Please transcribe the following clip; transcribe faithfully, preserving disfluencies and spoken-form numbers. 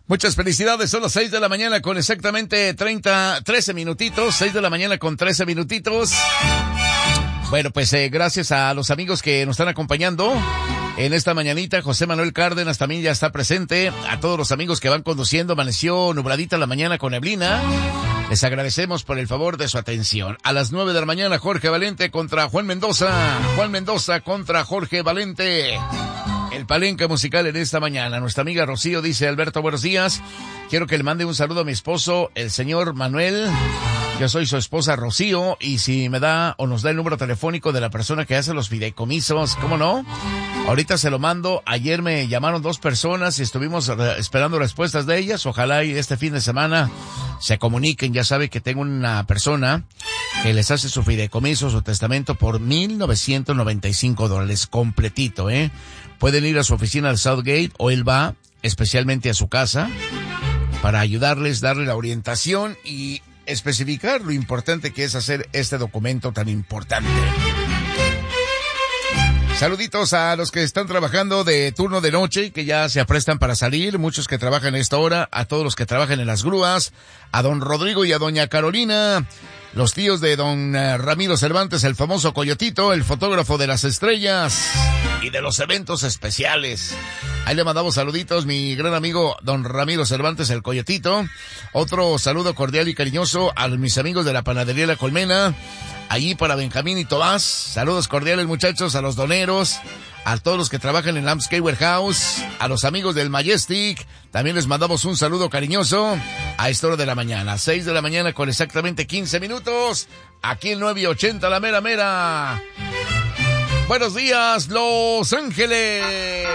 Muchas felicidades, son las seis de la mañana con exactamente treinta, trece minutitos, seis de la mañana con trece minutitos. Bueno, pues eh, gracias a los amigos que nos están acompañando en esta mañanita. José Manuel Cárdenas también ya está presente. A todos los amigos que van conduciendo, amaneció nubladita la mañana con neblina. Les agradecemos por el favor de su atención. A las nueve de la mañana, Jorge Valente contra Juan Mendoza. Juan Mendoza contra Jorge Valente. El palenque musical en esta mañana. Nuestra amiga Rocío dice: Alberto, buenos días. Quiero que le mande un saludo a mi esposo, el señor Manuel. Yo soy su esposa Rocío, y si me da o nos da el número telefónico de la persona que hace los fideicomisos, ¿cómo no? Ahorita se lo mando. Ayer me llamaron dos personas y estuvimos esperando respuestas de ellas. Ojalá y este fin de semana se comuniquen. Ya sabe que tengo una persona que les hace su fideicomiso, su testamento por mil novecientos noventa y cinco dólares completito, ¿eh? Pueden ir a su oficina al Southgate o él va especialmente a su casa para ayudarles, darle la orientación y especificar lo importante que es hacer este documento tan importante. Saluditos a los que están trabajando de turno de noche y que ya se aprestan para salir, muchos que trabajan a esta hora, a todos los que trabajan en las grúas, a don Rodrigo y a doña Carolina, los tíos de don Ramiro Cervantes, el famoso Coyotito, el fotógrafo de las estrellas y de los eventos especiales. Ahí le mandamos saluditos, mi gran amigo don Ramiro Cervantes, el Coyotito. Otro saludo cordial y cariñoso a mis amigos de la panadería La Colmena, allí para Benjamín y Tomás. Saludos cordiales, muchachos, a los doneros, a todos los que trabajan en Landscape Warehouse, a los amigos del Majestic. También les mandamos un saludo cariñoso a esta hora de la mañana, seis de la mañana con exactamente quince minutos, aquí en nueve ochenta La Mera Mera. Buenos días, Los Ángeles.